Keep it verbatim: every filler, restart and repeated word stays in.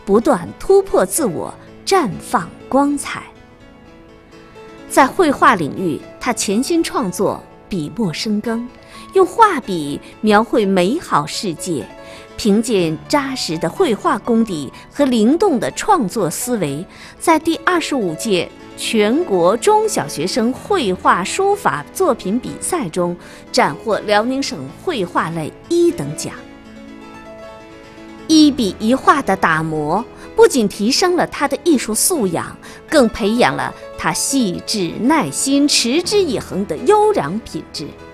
不断突破自我，绽放光彩。在绘画领域，他潜心创作，笔墨深耕，用画笔描绘美好世界。凭借扎实的绘画功底和灵动的创作思维，在第二十五届全国中小学生绘画书法作品比赛中斩获辽宁省绘画类一等奖。一笔一画的打磨，不仅提升了他的艺术素养，更培养了他细致耐心、持之以恒的优良品质。